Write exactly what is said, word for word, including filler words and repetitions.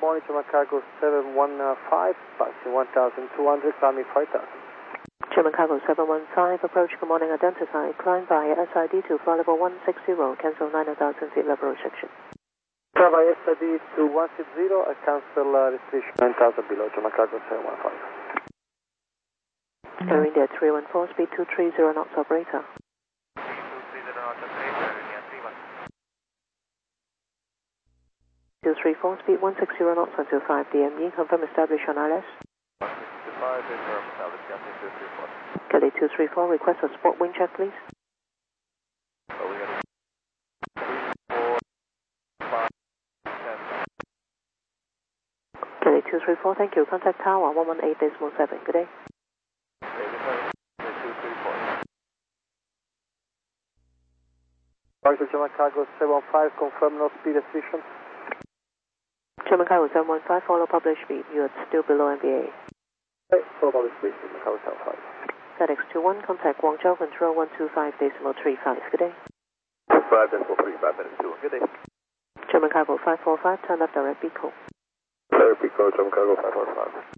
morning, German Cargo seven one five, passing one thousand two hundred, climbing five thousand. German Cargo seven one five, approach, good morning, identify, climb via S I D to flight level one sixty, cancel nine thousand feet level restriction. Fly via S I D to one sixty, I cancel uh, restriction nine thousand below, German Cargo seven one five. Air India three one four, speed two three zero knots, operator. two three four, speed one six zero knots, one two five D M E, confirm establish on I L S. Kelly two three four, request a spot wind check, please. Kelly two three four, thank you. Contact tower one one eight decimal seven. Good day. Roger, German Cargo seven one five, confirm no speed restriction. German Cargo seven one five, follow published speed. You are still below N B A. Okay, follow published speed, German Cargo seven five. FedEx two one, contact Guangzhou Control one two five decimal three five. Good day. five decimal three five, minutes two one. Good day. German Cargo five four five, turn left direct Pico. Direct Pico, German Cargo five four five.